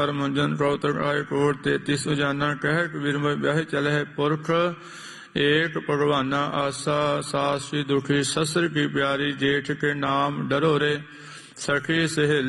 ਮੁੰਜਨ ਪ੍ਰੋਤਕ ਆਏ ਕੋਟ 33 ਉਜਾਨਾ ਕਹਿ ਕਬੀਰ ਮੈਂ ਵਿਆਹ ਚਲੇ ਪੁਰਖ ਏਕ ਭਗਵਾਨਾ ਆਸਾ ਸਾਸੀ ਦੁਖੀ ਸਸਰ ਕੀ ਪਿਆਰੀ ਜੇਠ ਕੇ ਨਾਮ ਡਰੋ ਰੇ ਸਖੀ ਸਹੇਲੀ